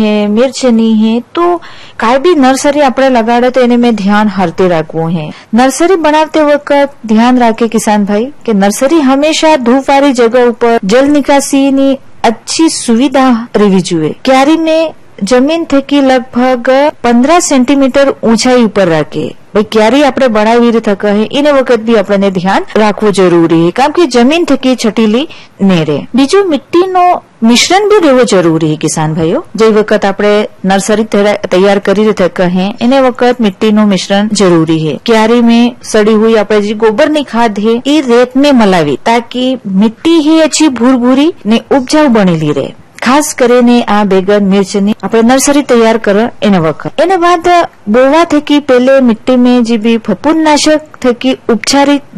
मिर्च नहीं है तो काई भी नर्सरी आपने लगाड़े तो इन्हें में ध्यान हरते रखवो है। नर्सरी बनाते वक्त ध्यान रखे किसान भाई कि नर्सरी हमेशा धूप वाली जगह ऊपर जल निकासी नी अच्छी सुविधा रही जुए। क्यारी ने जमीन थकी लगभग 15 सेंटीमीटर ऊंचाई ऊपर रखे। भाई क्यारी आपणे बनावी थका है इन वक्त भी अपने ध्यान राखवू जरूरी है कारण के जमीन थकी छटीली ने रहे। बीजू मिट्टी नो मिश्रण भी रहवो जरूरी है किसान भाईओ। जे वक्त आपणे नर्सरी तैयार करी थका है इन वक्त मिट्टी नो मिश्रण जरूरी है। क्यारी में सड़ी हुई आपणे जे गोबर नी खाद है ए रेत में मिलावी ताकि मिट्टी ही अच्छी भूरभूरी ने उपजाऊ बनेली रहे। खास કરીને आ बेगन मिर्च ની આપણે નર્સરી તૈયાર કરો એના વખત એને બાદ બોવા થકી પહેલે મિટ્ટી में જે भी फफूंदनाशक થકી ઉપચારિત